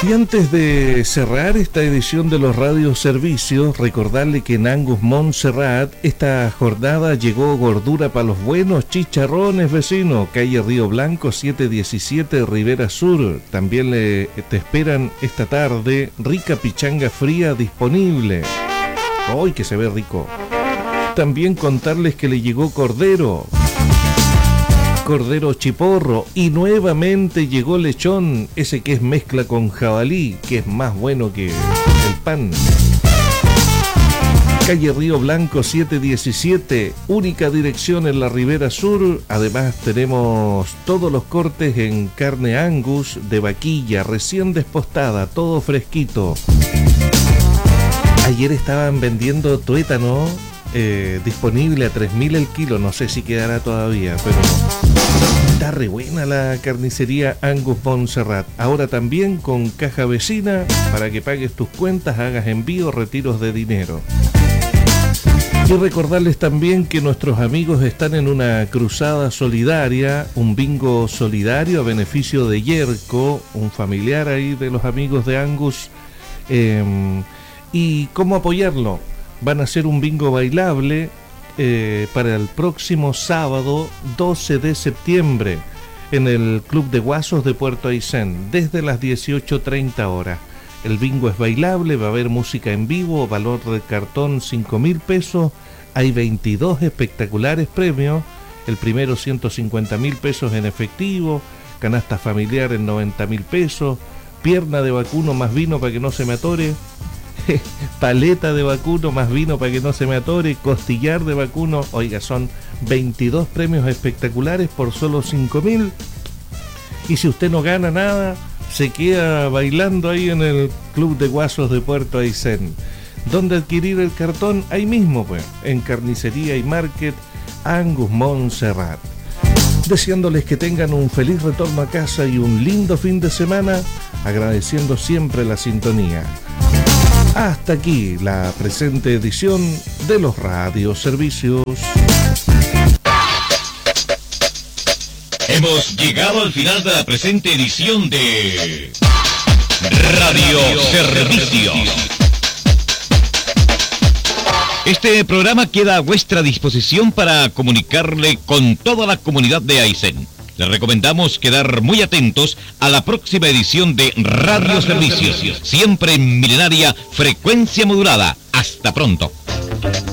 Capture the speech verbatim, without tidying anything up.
Y antes de cerrar esta edición de los radioservicios, recordarle que en Angus Montserrat esta jornada llegó gordura para los buenos chicharrones, vecino. Calle Río Blanco setecientos diecisiete, Rivera Sur. También le, te esperan esta tarde rica pichanga fría disponible. ¡Ay, que se ve rico! También contarles que le llegó cordero. Cordero chiporro, y nuevamente llegó lechón, ese que es mezcla con jabalí, que es más bueno que el pan. Calle Río Blanco setecientos diecisiete, única dirección en la Ribera Sur. Además tenemos todos los cortes en carne Angus de vaquilla, recién despostada, todo fresquito. Ayer estaban vendiendo tuétano eh, disponible a tres mil el kilo, no sé si quedará todavía, pero está re buena la carnicería Angus Montserrat. Ahora también con caja vecina para que pagues tus cuentas, hagas envío, retiros de dinero. Y recordarles también que nuestros amigos están en una cruzada solidaria, un bingo solidario a beneficio de Yerko, un familiar ahí de los amigos de Angus. Eh, ¿Y cómo apoyarlo? Van a hacer un bingo bailable eh, para el próximo sábado doce de septiembre en el Club de Guasos de Puerto Aysén, desde las dieciocho treinta horas. El bingo es bailable, va a haber música en vivo, valor de cartón cinco mil pesos, hay veintidós espectaculares premios, el primero ciento cincuenta mil pesos en efectivo, canasta familiar en noventa mil pesos, pierna de vacuno más vino para que no se me atore, paleta de vacuno más vino para que no se me atore, costillar de vacuno. Oiga, son veintidós premios espectaculares por solo cinco mil, y si usted no gana nada, se queda bailando ahí en el Club de Guasos de Puerto Aysén. ¿Dónde adquirir el cartón? Ahí mismo, pues, en Carnicería y Market Angus Montserrat. Deseándoles que tengan un feliz retorno a casa y un lindo fin de semana, agradeciendo siempre la sintonía. Hasta aquí la presente edición de los radioservicios. Hemos llegado al final de la presente edición de Radio Servicios. Este programa queda a vuestra disposición para comunicarle con toda la comunidad de Aysén. Les recomendamos quedar muy atentos a la próxima edición de Radio Servicios, siempre en milenaria frecuencia modulada. Hasta pronto.